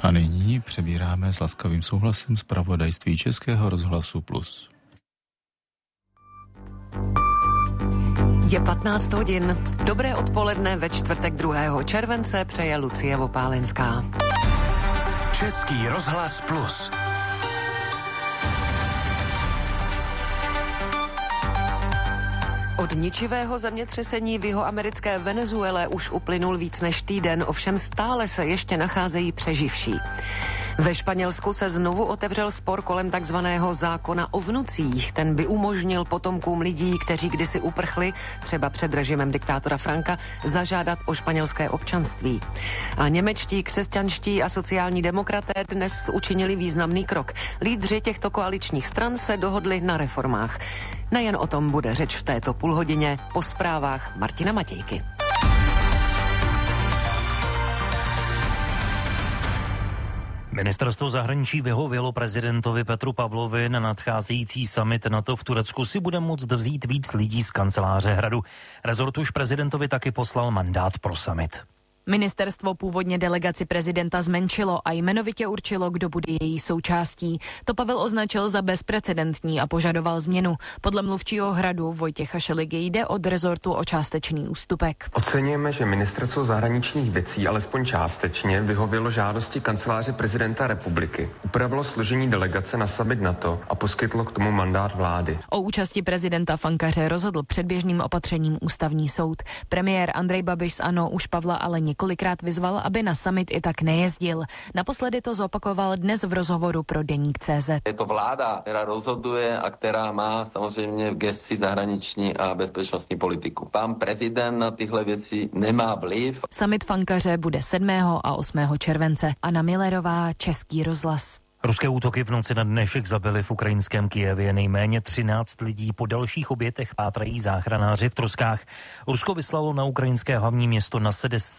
A nyní přebíráme s laskavým souhlasem zpravodajství Českého rozhlasu Plus. Je 15 hodin. Dobré odpoledne ve čtvrtek 2. července přeje Lucie Vopálenská. Český rozhlas Plus. Od ničivého zemětřesení v jihoamerické Venezuele už uplynul víc než týden, ovšem stále se ještě nacházejí přeživší. Ve Španělsku se znovu otevřel spor kolem takzvaného zákona o vnucích. Ten by umožnil potomkům lidí, kteří kdysi uprchli, třeba před režimem diktátora Franka, zažádat o španělské občanství. A němečtí, křesťanští a sociální demokraté dnes učinili významný krok. Lídři těchto koaličních stran se dohodli na reformách. Nejen o tom bude řeč v této půlhodině, po zprávách Martina Matějky. Ministerstvo zahraničí vyhovělo prezidentovi Petru Pavlovi. Na nadcházející summit NATO v Turecku si bude moct vzít víc lidí z kanceláře Hradu. Rezort už prezidentovi taky poslal mandát pro summit. Ministerstvo původně delegaci prezidenta zmenšilo a jmenovitě určilo, kdo bude její součástí. To Pavel označil za bezprecedentní a požadoval změnu. Podle mluvčího Hradu Vojtěcha Šeligy jde od rezortu o částečný ústupek. Oceňujeme, že Ministerstvo zahraničních věcí alespoň částečně vyhovělo žádosti kanceláře prezidenta republiky, upravilo složení delegace na summit NATO a poskytlo k tomu mandát vlády. O účasti prezidenta Fankaře rozhodl předběžným opatřením ústavní soud. Premiér Andrej Babiš z ANO už Pavla ale několikrát vyzval, aby na summit i tak nejezdil. Naposledy to zopakoval dnes v rozhovoru pro Deník.cz. Je to vláda, která rozhoduje a která má samozřejmě v gesci zahraniční a bezpečnostní politiku. Pan prezident na tyhle věci nemá vliv. Summit Fankaře bude 7. a 8. července. Anna Millerová, Český rozhlas. Ruské útoky v noci na dnešek zabily v ukrajinském Kyjevě nejméně 13 lidí. Po dalších obětech pátrají záchranáři v troskách. Rusko vyslalo na ukrajinské hlavní město na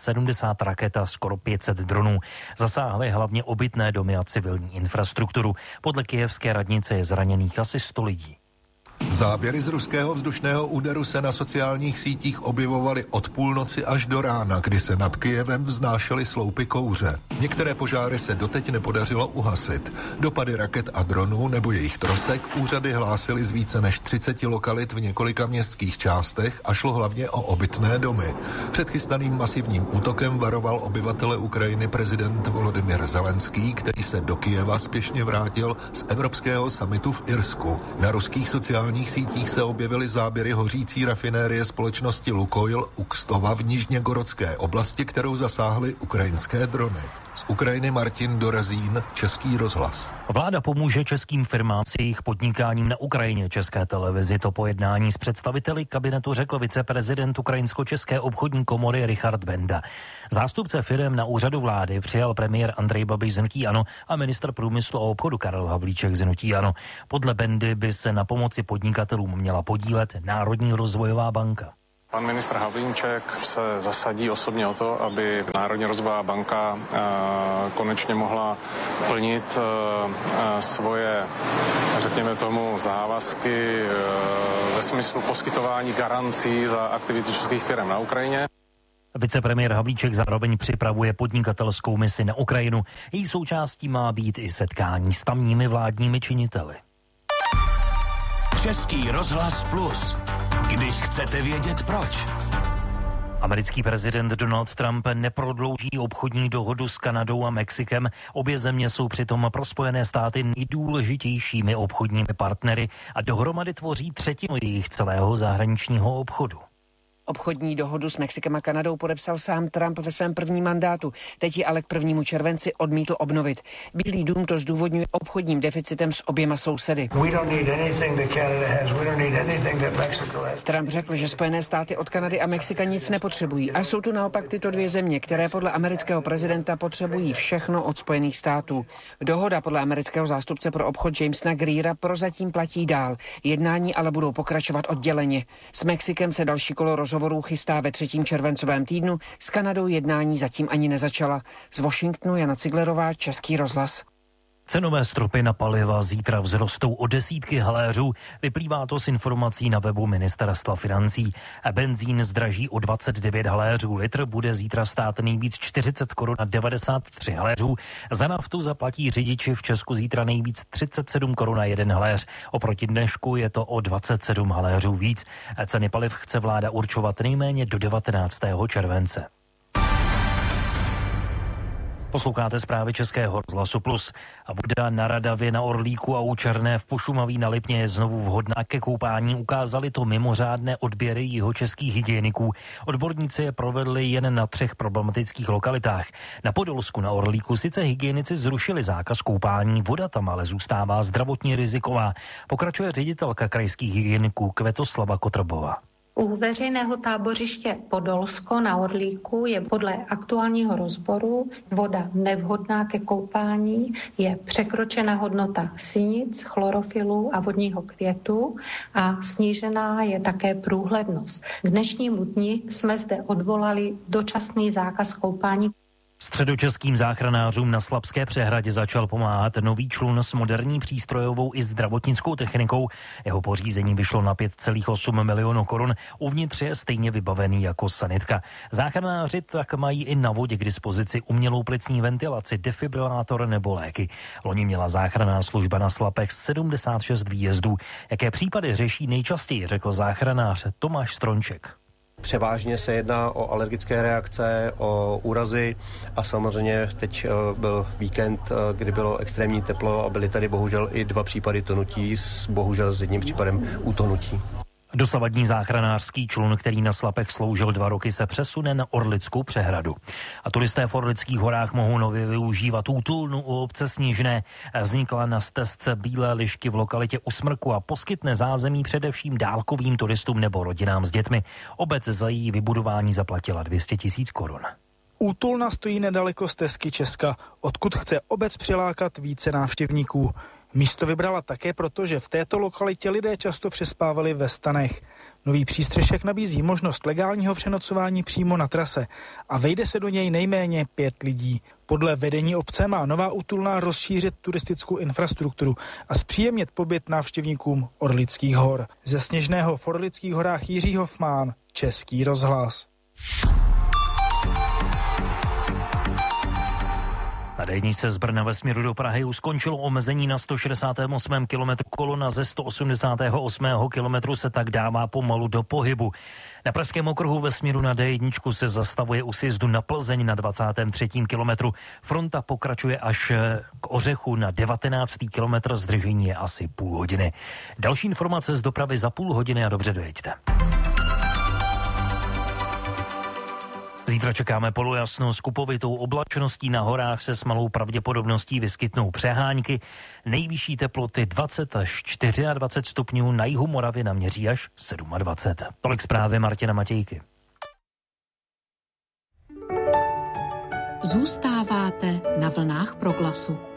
70 raket a skoro 500 dronů. Zasáhly hlavně obytné domy a civilní infrastrukturu. Podle kyjevské radnice je zraněných asi 100 lidí. Záběry z ruského vzdušného úderu se na sociálních sítích objevovaly od půlnoci až do rána, kdy se nad Kyjevem vznášely sloupy kouře. Některé požáry se doteď nepodařilo uhasit. Dopady raket a dronů nebo jejich trosek úřady hlásily z více než 30 lokalit v několika městských částech a šlo hlavně o obytné domy. Před chystaným masivním útokem varoval obyvatele Ukrajiny prezident Volodymyr Zelenský, který se do Kyjeva spěšně vrátil z evropského summitu v Irsku. Na ruských sociálních sítích se objevily záběry hořící rafinérie společnosti Lukoil u Kstova v Nižněgorodské oblasti, kterou zasáhly ukrajinské drony. Z Ukrajiny Martin Dorazín, Český rozhlas. Vláda pomůže českým firmám s jejich podnikáním na Ukrajině. České televizi to po jednání s představiteli kabinetu řekl viceprezident Ukrajinsko-české obchodní komory Richard Benda. Zástupce firem na úřadu vlády přijal premiér Andrej Babiš z hnutí ANO a ministr průmyslu a obchodu Karel Havlíček z hnutí ANO. Podle Bendy by se na pomoci podnikatelům měla podílet Národní rozvojová banka. Pan ministr Havlíček se zasadí osobně o to, aby Národní rozvojová banka konečně mohla plnit svoje, řekněme tomu, závazky ve smyslu poskytování garancí za aktivity českých firm na Ukrajině. Vicepremiér Havlíček zároveň připravuje podnikatelskou misi na Ukrajinu. Její součástí má být i setkání s tamními vládními činiteli. Český rozhlas Plus. Když chcete vědět proč. Americký prezident Donald Trump neprodlouží obchodní dohodu s Kanadou a Mexikem. Obě země jsou přitom pro Spojené státy nejdůležitějšími obchodními partnery a dohromady tvoří třetinu jejich celého zahraničního obchodu. Obchodní dohodu s Mexikem a Kanadou podepsal sám Trump ve svém prvním mandátu. Teď ji ale k 1. červenci odmítl obnovit. Bílý dům to zdůvodňuje obchodním deficitem s oběma sousedy. Trump řekl, že Spojené státy od Kanady a Mexika nic nepotřebují. A jsou tu naopak tyto dvě země, které podle amerického prezidenta potřebují všechno od Spojených států. Dohoda podle amerického zástupce pro obchod Jamesa Greera prozatím platí dál. Jednání ale budou pokračovat odděleně. S Mexikem se další kolo rozhovorů chystá ve 3. červencovém týdnu, s Kanadou jednání zatím ani nezačala. Z Washingtonu Jana Ciglerová, Český rozhlas. Cenové stropy na paliva zítra vzrostou o desítky haléřů. Vyplývá to z informací na webu Ministerstva financí. Benzín zdraží o 29 haléřů. Litr bude zítra stát nejvíc 40 korun a 93 haléřů. Za naftu zaplatí řidiči v Česku zítra nejvíc 37 korun a 1 haléř. Oproti dnešku je to o 27 haléřů víc. Ceny paliv chce vláda určovat nejméně do 19. července. Posloucháte zprávy Českého rozhlasu Plus. A voda na Radavě, na Orlíku a u Černé v Pošumaví na Lipně je znovu vhodná ke koupání. Ukázali to mimořádné odběry jihočeských hygieniků. Odborníci je provedli jen na 3 problematických lokalitách. Na Podolsku na Orlíku sice hygienici zrušili zákaz koupání, voda tam ale zůstává zdravotně riziková. Pokračuje ředitelka krajských hygieniků Květoslava Kotrbová. U veřejného tábořiště Podolsko na Orlíku je podle aktuálního rozboru voda nevhodná ke koupání, je překročena hodnota sinic, chlorofilu a vodního květu a snížená je také průhlednost. K dnešnímu dni jsme zde odvolali dočasný zákaz koupání. Středočeským záchranářům na Slabské přehradě začal pomáhat nový člun s moderní přístrojovou i zdravotnickou technikou. Jeho pořízení vyšlo na 5,8 milionu korun. Uvnitř je stejně vybavený jako sanitka. Záchranáři tak mají i na vodě k dispozici umělou plicní ventilaci, defibrilátor nebo léky. Loni měla záchranná služba na Slapech 76 výjezdů. Jaké případy řeší nejčastěji, řekl záchranář Tomáš Stronček. Převážně se jedná o alergické reakce, o úrazy a samozřejmě teď byl víkend, kdy bylo extrémní teplo a byly tady bohužel i 2 případy tonutí, bohužel s jedním případem utonutí. Dosavadní záchranářský člun, který na Slapech sloužil 2 roky, se přesune na Orlickou přehradu. A turisté v Orlických horách mohou nově využívat útulnu u obce Sněžné. Vznikla na stezce Bílé lišky v lokalitě U Smrku a poskytne zázemí především dálkovým turistům nebo rodinám s dětmi. Obec za její vybudování zaplatila 200 000 korun. Útulna stojí nedaleko stezky Česka, odkud chce obec přilákat více návštěvníků. Místo vybrala také proto, že v této lokalitě lidé často přespávali ve stanech. Nový přístřešek nabízí možnost legálního přenocování přímo na trase a vejde se do něj nejméně 5 lidí. Podle vedení obce má nová útulna rozšířit turistickou infrastrukturu a zpříjemnit pobyt návštěvníkům Orlických hor. Ze Sněžného v Orlických horách Jiří Hofmán, Český rozhlas. Na D1 z Brna ve směru do Prahy už skončilo omezení na 168. kilometru, kolona ze 188. kilometru se tak dává pomalu do pohybu. Na pražském okruhu ve směru na D1 se zastavuje u sjezdu na Plzeň na 23. kilometru. Fronta pokračuje až k Ořechu na 19. kilometr, zdržení je asi půl hodiny. Další informace z dopravy za půl hodiny a dobře dojeďte. Zítra čekáme polojasno s kupovitou oblačností, na horách se s malou pravděpodobností vyskytnou přehánky. Nejvyšší teploty 20 až 24 stupňů, na jihu Moravy naměří až 27. Tolik zprávy Martina Matějky. Zůstáváte na vlnách Proglasu.